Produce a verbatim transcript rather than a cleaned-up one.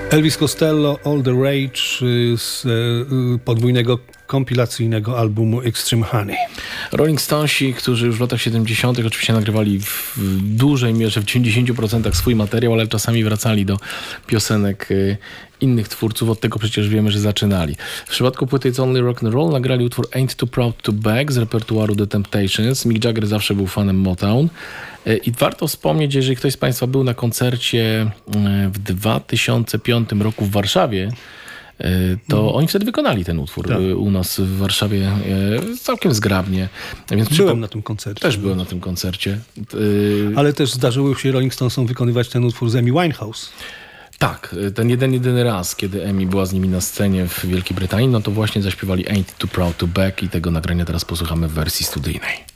Elvis Costello, All the Rage z podwójnego kompilacyjnego albumu Extreme Honey. Rolling Stonesi, którzy już w latach siedemdziesiątych oczywiście nagrywali w dużej mierze, w dziewięćdziesięciu procentach swój materiał, ale czasami wracali do piosenek innych twórców, od tego przecież wiemy, że zaczynali. W przypadku płyty It's Only Rock and Roll nagrali utwór Ain't Too Proud to Beg z repertuaru The Temptations. Mick Jagger zawsze był fanem Motown. I warto wspomnieć, jeżeli ktoś z Państwa był na koncercie w dwa tysiące piątym roku w Warszawie, to mm. oni wtedy wykonali ten utwór tak. u nas w Warszawie całkiem zgrabnie. Więc byłem przypo- na tym koncercie. Też byłem na tym koncercie. Ale też zdarzyło się Rolling Stonesom wykonywać ten utwór z Amy Winehouse. Tak, ten jeden, jedyny raz, kiedy Amy była z nimi na scenie w Wielkiej Brytanii, no to właśnie zaśpiewali Ain't Too Proud to Beg i tego nagrania teraz posłuchamy w wersji studyjnej.